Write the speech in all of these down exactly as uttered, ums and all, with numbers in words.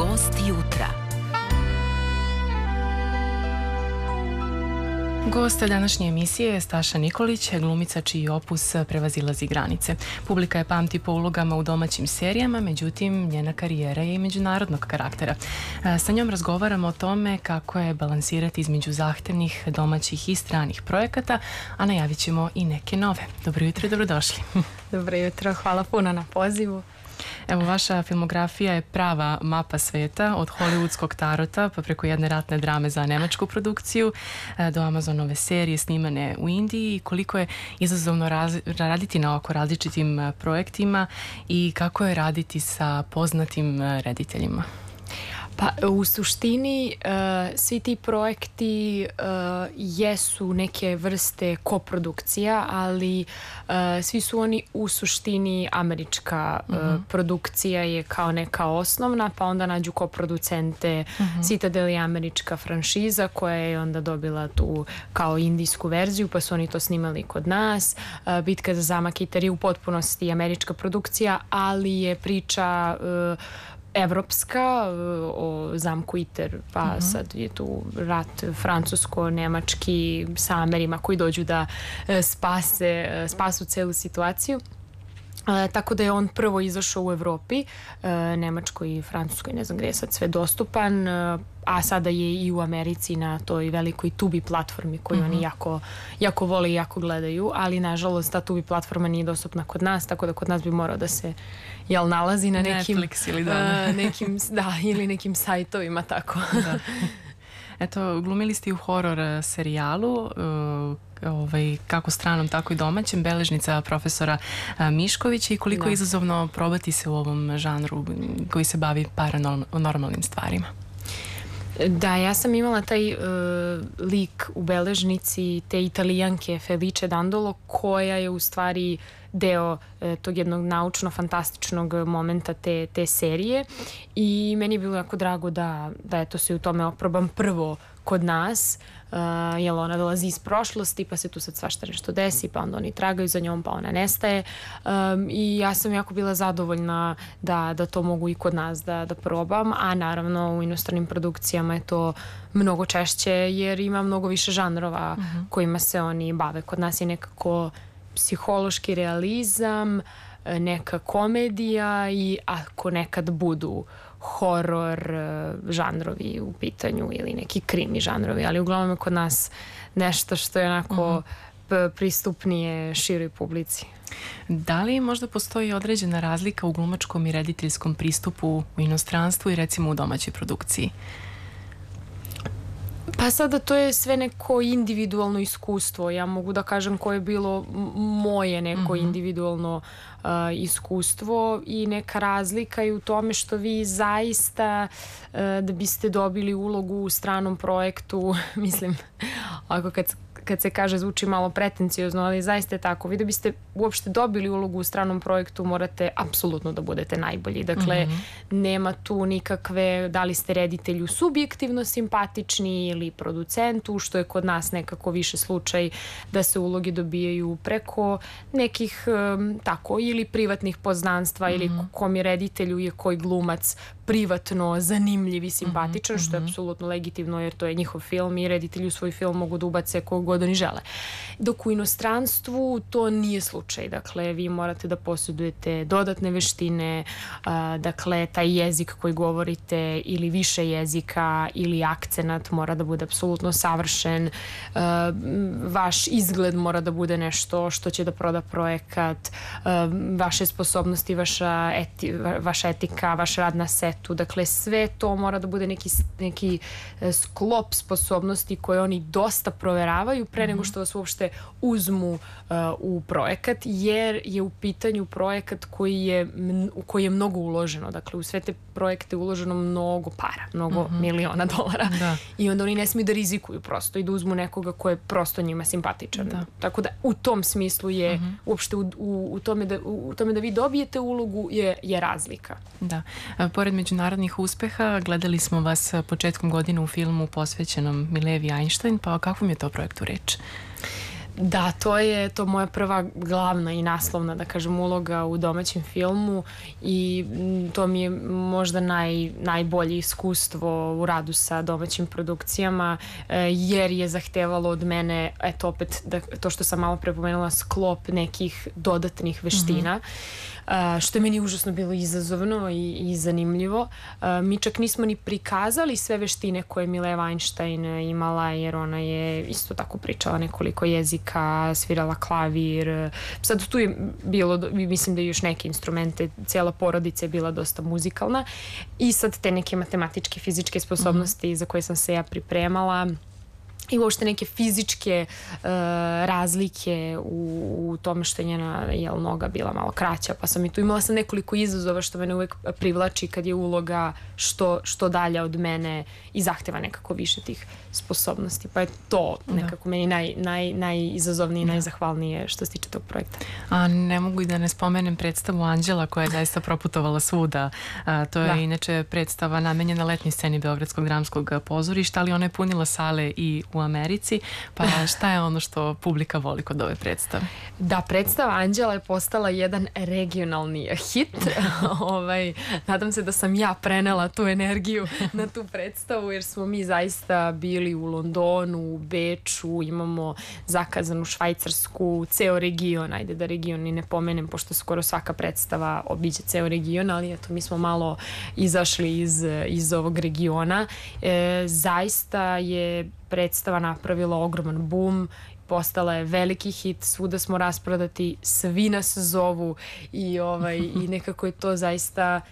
Gost jutra. Gost današnje emisije je Staša Nikolić, glumica čiji opus prevazilazi granice. Publika je pamti po ulogama u domaćim serijama, međutim njena karijera je i međunarodnog karaktera. Sa njom razgovaramo o tome kako je balansirati između zahtevnih domaćih i stranih projekata, a najavit ćemo i neke nove. Dobro jutro i dobrodošli. Dobro jutro, hvala puno na pozivu. Evo, vaša filmografija je prava mapa sveta, od hollywoodskog tarota pa preko jedne ratne drame za nemačku produkciju do Amazonove serije snimane u Indiji. Koliko je izazovno raz, raditi na ovako različitim projektima i kako je raditi sa poznatim rediteljima? Pa u suštini uh, svi ti projekti uh, jesu neke vrste koprodukcija, ali uh, svi su oni u suštini američka uh, uh-huh. produkcija je kao neka osnovna, pa onda nađu koproducente. Uh-huh. Citadel je američka franšiza koja je onda dobila tu kao indijsku verziju, pa su oni to snimali kod nas. Uh, Bitka za zamak Iter je u potpunosti američka produkcija, ali je priča uh, evropska o zamku Iter, pa uh-huh. sad je tu rat francusko-nemački sa Amerima koji dođu da spase, spasu celu situaciju. E, tako da je on prvo izašao u Evropi, e, Nemačkoj i Francuskoj, ne znam gde je sad sve dostupan, e, a sada je i u Americi na toj velikoj Tubi platformi koju uh-huh. oni jako, jako vole i jako gledaju, ali nažalost ta Tubi platforma nije dostupna kod nas, tako da kod nas bi morao da se jel nalazi na nekim Netflix ili da, uh, nekim, da ili nekim sajtovima, tako. Da. Eto, glumili ste i u horor serijalu, uh, ovaj, kako stranom, tako i domaćem, Beležnica profesora uh, Miškovića, i koliko da. je izazovno probati se u ovom žanru koji se bavi paranormalnim stvarima. Da, ja sam imala taj uh, lik u Beležnici te Italijanke Felice Dandolo, koja je u stvari deo uh, tog jednog naučno-fantastičnog momenta te, te serije, i meni je bilo jako drago da, da eto se u tome oprobam prvo kod nas, uh, jer ona dolazi iz prošlosti, pa se tu sad svašta nešto desi, pa onda oni tragaju za njom, pa ona nestaje, um, i ja sam jako bila zadovoljna da, da to mogu i kod nas da, da probam, a naravno u inostranim produkcijama je to mnogo češće jer ima mnogo više žanrova uh-huh. kojima se oni bave. Kod nas je nekako psihološki realizam, neka komedija i ako nekad budu horor žanrovi u pitanju ili neki krimi žanrovi, ali uglavnom je kod nas nešto što je onako uh-huh. pristupnije široj publici. Da li možda postoji određena razlika u glumačkom i rediteljskom pristupu u inostranstvu i recimo u domaćoj produkciji? Pa sada to je sve neko individualno iskustvo. Ja mogu da kažem koje je bilo moje neko uh-huh. individualno uh, iskustvo, i neka razlika je u tome što vi zaista uh, da biste dobili ulogu u stranom projektu, mislim, ako kad kad se kaže zvuči malo pretenciozno, ali zaista je tako. Vi da biste uopšte dobili ulogu u stranom projektu morate apsolutno da budete najbolji. Dakle, mm-hmm. nema tu nikakve, da li ste reditelju subjektivno simpatični ili producentu, što je kod nas nekako više slučaj da se uloge dobijaju preko nekih um, tako ili privatnih poznanstva mm-hmm. ili kom je reditelju je koji glumac privatno zanimljiv i simpatičan, mm-hmm. što je apsolutno legitimno jer to je njihov film i reditelji u svoj film mogu da ubace kog god oni žele. Dok u inostranstvu to nije slučaj. Dakle, vi morate da posjedujete dodatne veštine, uh, dakle, taj jezik koji govorite ili više jezika ili akcenat mora da bude apsolutno savršen. Uh, vaš izgled mora da bude nešto što će da proda projekat, uh, vaše sposobnosti, vaša, eti, vaša etika, vaš rad na setu. Dakle, sve to mora da bude neki, neki sklop sposobnosti koje oni dosta proveravaju pre nego što vas uopšte uzmu uh, u projekat, jer je u pitanju projekat koji je, u koji je mnogo uloženo. Dakle, u sve te projekte uloženo mnogo para, mnogo mm-hmm. miliona dolara. Da. I onda oni ne smiju da rizikuju prosto i da uzmu nekoga ko je prosto njima simpatičan. Da. Tako da u tom smislu je mm-hmm. uopšte u, u, u, tome da, u, u tome da vi dobijete ulogu je, je razlika. Da. A, pored međunarodnih uspeha, gledali smo vas početkom godine u filmu posvećenom Milevi Einstein, pa o kakvom je to projektu reč? Da, to je to moja prva glavna i naslovna, da kažem, uloga u domaćem filmu i to mi je možda naj, najbolje iskustvo u radu sa domaćim produkcijama, jer je zahtevalo od mene, eto opet, da, to što sam malo prepomenula, sklop nekih dodatnih veština. Mm-hmm. Uh, što je meni užasno bilo izazovno i, i zanimljivo. Uh, mi čak nismo ni prikazali sve veštine koje je Mileva Einstein imala, jer ona je isto tako pričala nekoliko jezika, svirala klavir. Sad tu je bilo, mislim da je još neke instrumente, cijela porodica je bila dosta muzikalna i sad te neke matematičke, fizičke sposobnosti mm-hmm. za koje sam se ja pripremala i uopšte neke fizičke uh, razlike u, u tome što je njena jel, noga bila malo kraća, pa sam i tu imala sam nekoliko izazova što mene uvek privlači kad je uloga što, što dalje od mene i zahteva nekako više tih sposobnosti, pa je to nekako da. meni naj, naj, najizazovnije i da. najzahvalnije što se tiče tog projekta. A ne mogu i da ne spomenem predstavu Anđela koja je zaista proputovala svuda. A, to je da. inače predstava namenjena letnjoj sceni Beogradskog dramskog pozorišta, ali ona je punila sale i u Americi, pa šta je ono što publika voli kod ove predstave? Da, predstava Anđela je postala jedan regionalni hit. ovaj, nadam se da sam ja prenela tu energiju na tu predstavu, jer smo mi zaista bili u Londonu, u Beču, imamo zakazanu Švajcarsku, ceo region, ajde da region i ne pomenem, pošto skoro svaka predstava obiđe ceo region, ali eto, mi smo malo izašli iz, iz ovog regiona. E, zaista je predstava napravila ogroman boom, postala je veliki hit, svuda smo rasprodati, svi nas zovu i, ovaj, i nekako je to zaista,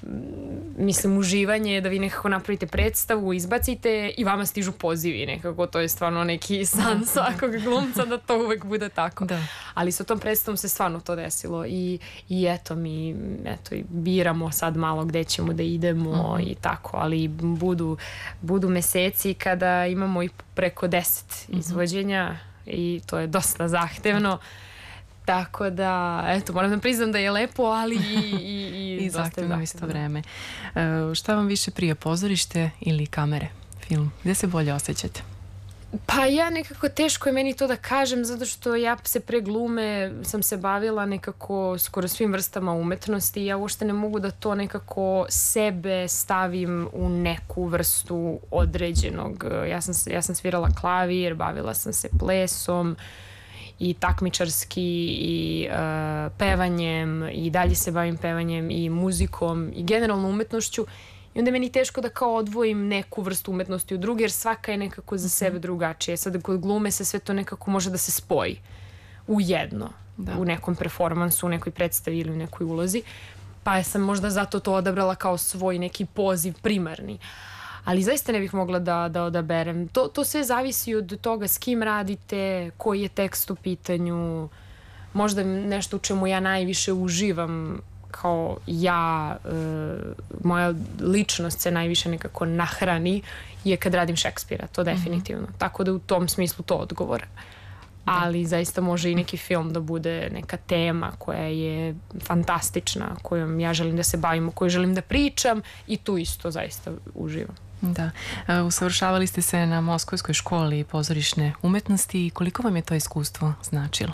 mislim, uživanje da vi nekako napravite predstavu, izbacite i vama stižu pozivi nekako, to je stvarno neki san svakog glumca da to uvek bude tako. Da. Ali sa tom predstavom se stvarno to desilo i, i eto mi eto, biramo sad malo gde ćemo da idemo uh-huh. i tako, ali budu, budu meseci kada imamo i preko deset uh-huh. izvođenja i to je dosta zahtevno. Tako da, eto, moram da priznam da je lepo, ali i, i, i, I zahtevno isto vreme. Uh, šta vam više prije, pozorište ili kamere, film? Gde se bolje osjećate? Pa ja nekako teško je meni to da kažem, zato što ja se pre glume sam se bavila nekako skoro svim vrstama umetnosti i ja uopšte ne mogu da to nekako sebe stavim u neku vrstu određenog. Ja sam, ja sam svirala klavir, bavila sam se plesom i takmičarski i uh, pevanjem i dalje se bavim pevanjem i muzikom i generalno umetnošću i onda je meni teško da kao odvojim neku vrstu umetnosti u druge jer svaka je nekako za sebe drugačije. Sad kod glume se sve to nekako može da se spoji u jedno, da. u nekom performansu, u nekoj predstavi ili u nekoj ulozi, pa sam možda zato to odabrala kao svoj neki poziv primarni. Ali zaista ne bih mogla da, da odaberem. To, to sve zavisi od toga s kim radite, koji je tekst u pitanju, možda nešto u čemu ja najviše uživam kao ja, e, moja ličnost se najviše nekako nahrani je kad radim Šekspira, to definitivno. Mm-hmm. Tako da u tom smislu to odgovor. Da. Ali zaista može i neki film da bude neka tema koja je fantastična, kojom ja želim da se bavim, o kojoj želim da pričam i tu isto zaista uživam. Da. Uh, usavršavali ste se na Moskovskoj školi pozorišne umetnosti i koliko vam je to iskustvo značilo?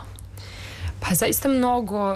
Pa zaista mnogo, um,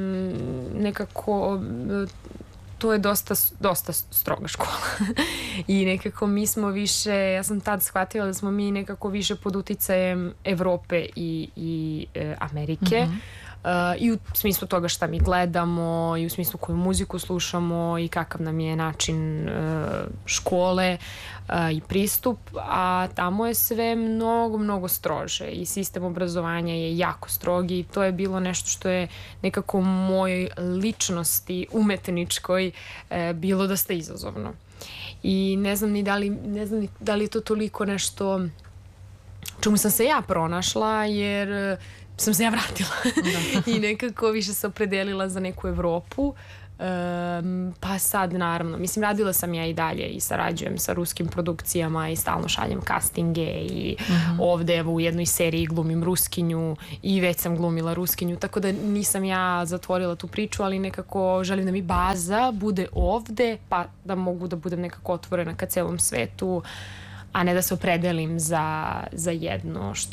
nekako to je dosta, dosta stroga škola i nekako mi smo više, ja sam tad shvatila da smo mi nekako više pod uticajem Evrope i, i e, Amerike. Mm-hmm. Uh, i u smislu toga šta mi gledamo i u smislu koju muziku slušamo i kakav nam je način uh, škole uh, i pristup, a tamo je sve mnogo, mnogo strože i sistem obrazovanja je jako strogi i to je bilo nešto što je nekako mojoj ličnosti umetničkoj uh, bilo dosta izazovno i ne znam ni da li, ne znam ni da li je to toliko nešto čemu sam se ja pronašla jer sam se ja vratila i nekako više se opredelila za neku Evropu. Um, pa sad naravno, mislim radila sam ja i dalje i sarađujem sa ruskim produkcijama i stalno šaljem castinge i uh-huh. ovde evo u jednoj seriji glumim Ruskinju i već sam glumila Ruskinju, tako da nisam ja zatvorila tu priču, ali nekako želim da mi baza bude ovde pa da mogu da budem nekako otvorena ka celom svetu, a ne da se opredelim za, za jedno što je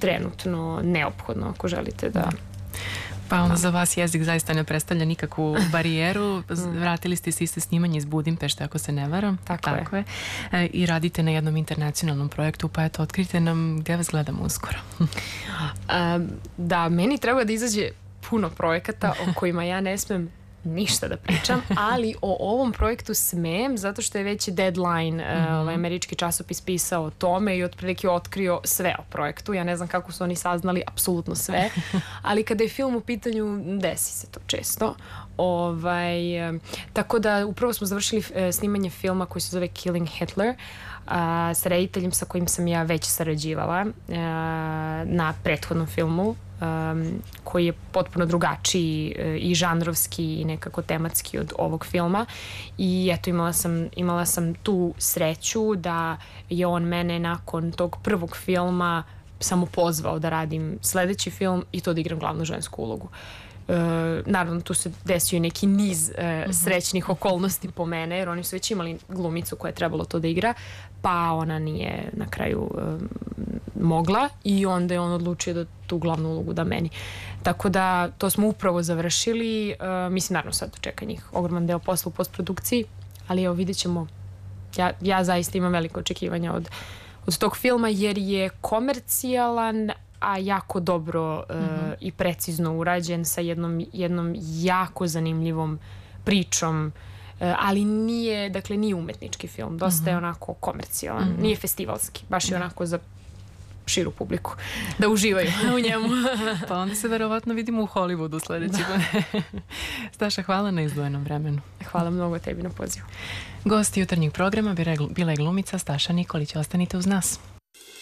trenutno neophodno ako želite da... Pa onda za vas jezik zaista ne predstavlja nikakvu barijeru. Vratili ste se isto snimanje iz Budimpešte, ako se ne varam. Tako, Tako je. je. I radite na jednom internacionalnom projektu, pa eto, otkrite nam gde vas gledamo uskoro. um, da, meni treba da izađe puno projekata o kojima ja ne smem ništa da pričam, ali o ovom projektu smem zato što je već deadline mm-hmm. uh, ovaj američki časopis pisao o tome i otprilike otkrio sve o projektu. Ja ne znam kako su oni saznali apsolutno sve, ali kada je film u pitanju desi se to često. Ovaj, um, tako da upravo smo završili uh, snimanje filma koji se zove Killing Hitler uh, s rediteljem sa kojim sam ja već sarađivala uh, na prethodnom filmu. Um, koji je potpuno drugačiji uh, i žanrovski i nekako tematski od ovog filma i eto imala sam, imala sam tu sreću da je on mene nakon tog prvog filma samo pozvao da radim sledeći film i to da igram glavnu žensku ulogu. Uh, naravno tu se desio neki niz uh, mm-hmm. srećnih okolnosti po mene jer oni su već imali glumicu koja je trebalo to da igra pa ona nije na kraju uh, mogla i onda je on odlučio da tu glavnu ulogu da meni. Tako da to smo upravo završili. Uh, mislim, naravno sad čeka njih ogroman deo posla u postprodukciji, ali evo vidjet ćemo. Ja, ja zaista imam veliko očekivanja od, od tog filma jer je komercijalan, a jako dobro uh, mm-hmm. i precizno urađen sa jednom, jednom jako zanimljivom pričom. Ali nije, dakle, nije umetnički film. Dosta mm-hmm. je onako komercijalan. Mm-hmm. Nije festivalski. Baš je onako za širu publiku. Da uživaju u njemu. Pa onda se verovatno vidimo u Hollywoodu sledeći. Staša, hvala na izdvojenom vremenu. Hvala mnogo tebi na pozivu. Gost jutarnjeg programa bila je glumica Staša Nikolić. Ostanite uz nas.